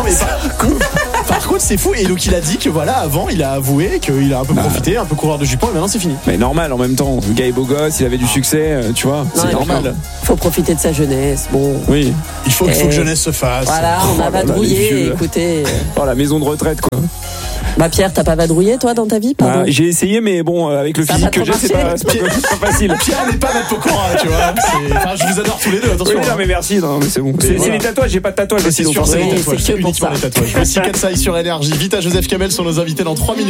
mais par contre, c'est fou. Et donc, il a dit que voilà, avant, il a avoué qu'il a un peu profité, un peu coureur de jupons, et maintenant, c'est fini. Mais normal en même temps. Le gars est beau gosse, il avait du succès, tu vois. C'est normal. Faut profiter de sa jeunesse. Bon. Oui. Il faut que jeunesse se fasse. Voilà, on a vadrouillé. Écoutez. Oh, la maison de retraite, quoi. Bah Pierre, t'as pas vadrouillé toi dans ta vie? J'ai essayé, mais bon, avec le physique que j'ai, c'est pas facile. Pierre n'est pas Matt Pokora, tu vois. Enfin, je vous adore tous les deux, attention. Oui, non, mais merci, non, mais c'est bon. C'est les tatouages, j'ai pas de tatouage aussi. C'est sûr, c'est les tatouages. C'est que pour ça. Voici Katsai sur Énergie. Vite à Joseph Kamel sont nos invités dans 3 minutes.